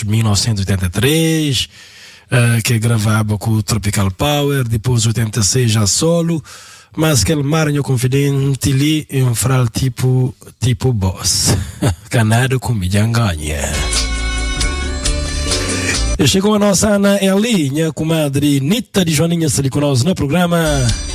anos 1983, que gravava com o Tropical Power, depois 86 já solo, mas aquele Maranhão Confidente ali é um fral tipo boss, canado com Mijanganha. E chegou a nossa Ana Elinha, comadre Nita de Joaninha, se ali conosco no programa.